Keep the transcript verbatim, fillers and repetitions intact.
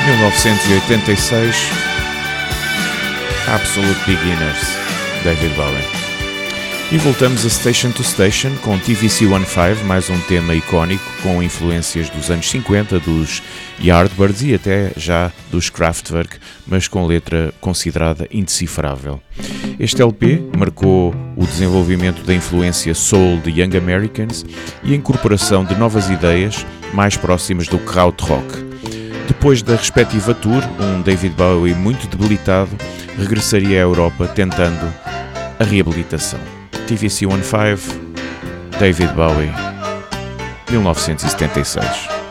mil novecentos e oitenta e seis, Absolute Beginners, David Bowie. E voltamos a Station to Station com T V C quinze, mais um tema icónico com influências dos anos cinquenta, dos Yardbirds e até já dos Kraftwerk, mas com letra considerada indecifrável. Este L P marcou o desenvolvimento da influência soul de Young Americans e a incorporação de novas ideias mais próximas do krautrock. Depois da respectiva tour, um David Bowie muito debilitado regressaria à Europa tentando a reabilitação. T V C quinze, David Bowie, mil novecentos e setenta e seis.